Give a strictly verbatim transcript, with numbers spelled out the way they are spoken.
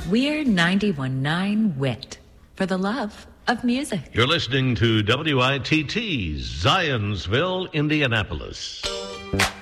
We're ninety-one point nine W I T for the love of music. You're listening to W I T T, Zionsville, Indianapolis.